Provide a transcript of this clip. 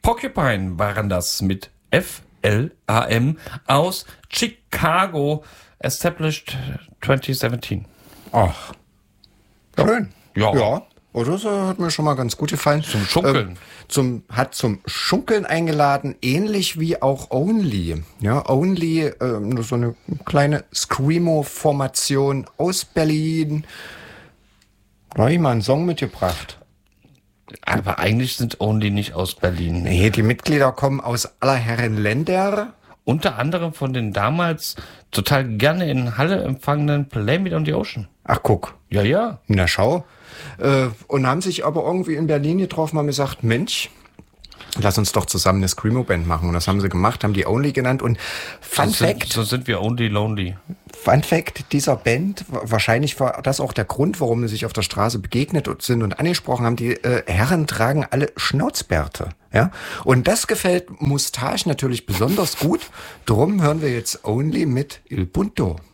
Porcupine waren das mit FLAM aus Chicago, established 2017. Ach, schön. Ja. Oder so hat mir schon mal ganz gut gefallen. Zum Schunkeln. Hat zum Schunkeln eingeladen, ähnlich wie auch Only. Ja, Only, nur so eine kleine Screamo-Formation aus Berlin. Da habe ich mal einen Song mitgebracht. Aber eigentlich sind Only nicht aus Berlin. Nee, die Mitglieder kommen aus aller Herren Länder. Unter anderem von den damals total gerne in Halle empfangenen Play Me on the Ocean. Ach, guck. Ja. Na, schau. Und haben sich aber irgendwie in Berlin getroffen, haben gesagt, Mensch, lass uns doch zusammen eine Screamo-Band machen. Und das haben sie gemacht, haben die Only genannt. Und Fun Fact... So sind wir Only Lonely. Fun Fact dieser Band, wahrscheinlich war das auch der Grund, warum sie sich auf der Straße begegnet sind und angesprochen haben, die Herren tragen alle Schnauzbärte. Ja? Und das gefällt Moustache natürlich besonders gut. Drum hören wir jetzt Only mit Il Punto.